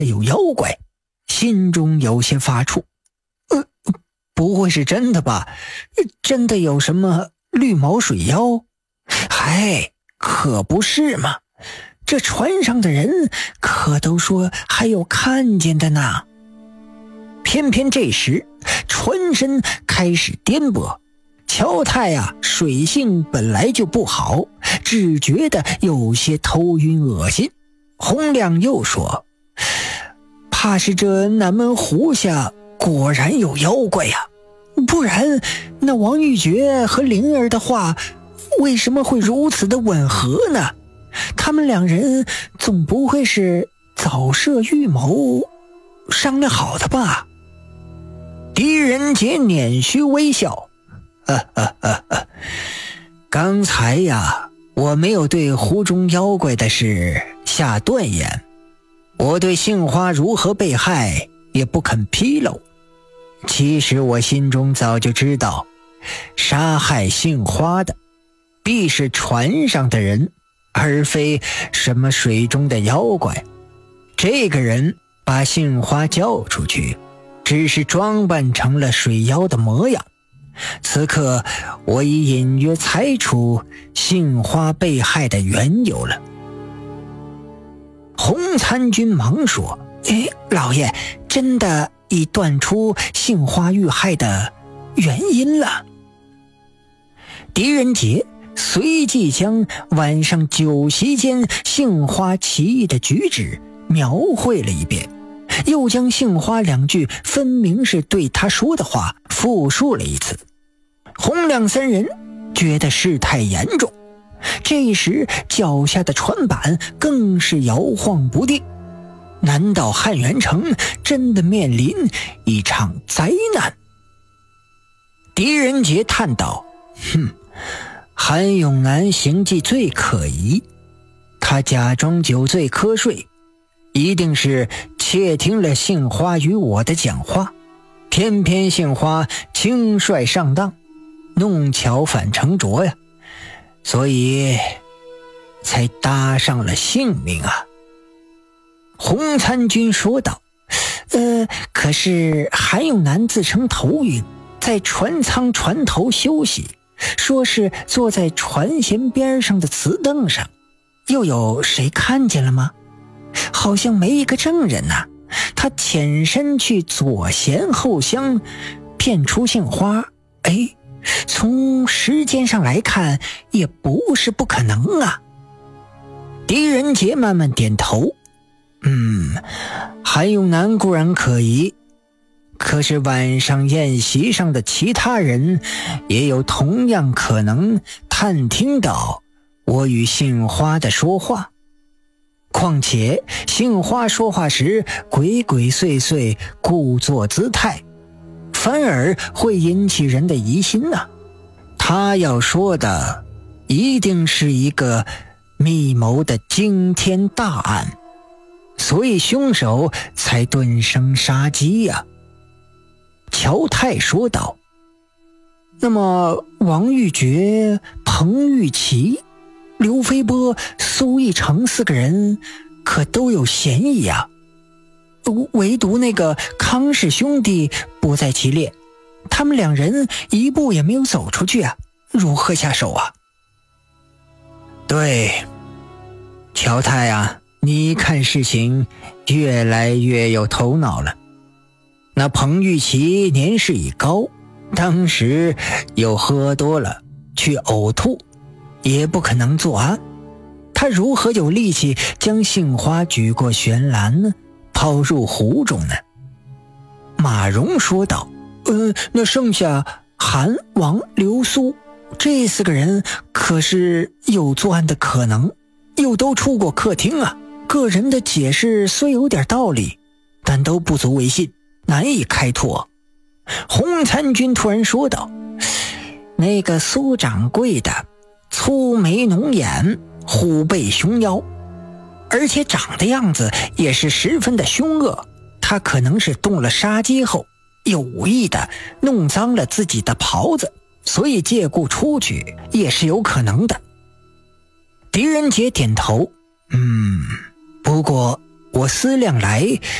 有妖怪，心中有些发怵。不会是真的吧？真的有什么绿毛水妖？嗨，可不是嘛，这船上的人可都说还有看见的呢。偏偏这时船身开始颠簸，乔太水性本来就不好，只觉得有些头晕恶心。洪亮又说，怕是这南门湖下果然有妖怪呀，不然那王玉珏和灵儿的话为什么会如此的吻合呢？他们两人总不会是早设预谋商量好的吧？狄仁杰捻须微笑，刚才我没有对湖中妖怪的事下断言，我对杏花如何被害也不肯披露。其实我心中早就知道，杀害杏花的必是船上的人，而非什么水中的妖怪。这个人把杏花叫出去，只是装扮成了水妖的模样。此刻我已隐约猜出杏花被害的缘由了。洪参军忙说，老爷真的已断出杏花遇害的原因了。狄仁杰随即将晚上酒席间杏花奇异的举止描绘了一遍，又将杏花两句分明是对他说的话复述了一次。洪亮三人觉得事态严重，这时脚下的船板更是摇晃不定。难道汉元城真的面临一场灾难？狄仁杰叹道，韩永南行迹最可疑，他假装酒醉瞌睡，一定是窃听了杏花与我的讲话，偏偏杏花轻率上当，弄巧反成拙呀，所以才搭上了性命啊。洪参军说道，可是韩永南自称头晕，在船舱船头休息，说是坐在船舷边上的瓷凳上，又有谁看见了吗？好像没一个证人呐。他潜身去左舷后厢骗出杏花，从时间上来看也不是不可能啊。狄仁杰慢慢点头，韩永南固然可疑，可是晚上宴席上的其他人也有同样可能探听到我与杏花的说话。况且杏花说话时鬼鬼祟祟，故作姿态，反而会引起人的疑心呐。他要说的一定是一个密谋的惊天大案，所以凶手才顿生杀机呀。乔太说道，那么王玉珏、彭玉琪、刘飞波、苏义成四个人可都有嫌疑啊，唯独那个康氏兄弟不在其列，他们两人一步也没有走出去啊，如何下手啊？对，乔太你看事情越来越有头脑了。那彭玉琪年事已高，当时又喝多了去呕吐，也不可能作案，他如何有力气将杏花举过悬栏呢，抛入湖中呢？马荣说道，那剩下韩、王、刘、苏这四个人可是有作案的可能，又都出过客厅啊，个人的解释虽有点道理，但都不足为信，难以开脱。洪参军突然说道，那个苏掌柜的粗眉浓眼，虎背熊腰，而且长的样子也是十分的凶恶，他可能是动了杀机后有意的弄脏了自己的袍子，所以借故出去也是有可能的。狄仁杰点头，不过我思量来，